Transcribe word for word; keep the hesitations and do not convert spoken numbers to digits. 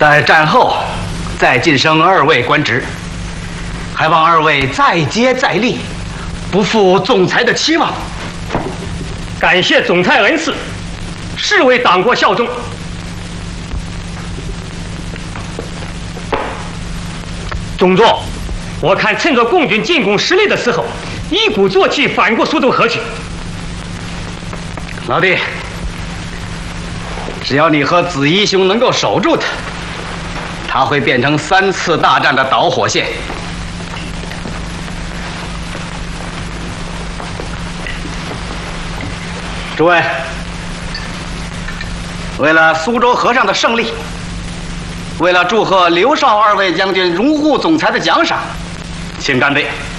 在战后再晋升二位官职，还望二位再接再厉，不负总裁的期望。 感谢总裁恩赐，誓为党国效忠。中座，我看趁着共军进攻失利的时候，一鼓作气反过苏州河去。 老弟，只要你和子怡兄能够守住他，他会变成三次大战的导火线。诸位，为了苏州河上的胜利，为了祝贺刘少二位将军荣获总裁的奖赏，请干杯！